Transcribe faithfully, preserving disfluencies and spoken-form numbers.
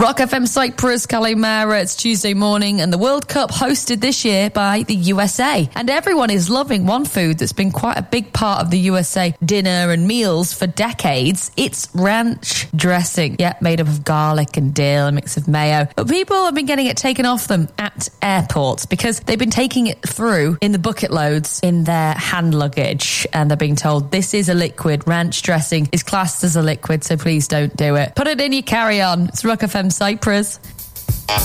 Rock F M Cyprus, Kalimera. It's Tuesday morning and the World Cup hosted this year by the U S A. And everyone is loving one food that's been quite a big part of the U S A dinner and meals for decades. It's ranch dressing. Yeah, made up of garlic and dill, a mix of mayo. But people have been getting it taken off them at airports because they've been taking it through in the bucket loads in their hand luggage. And they're being told this is a liquid. Ranch dressing is classed as a liquid, so please don't do it. Put it in your carry-on. It's Rock F M Cyprus.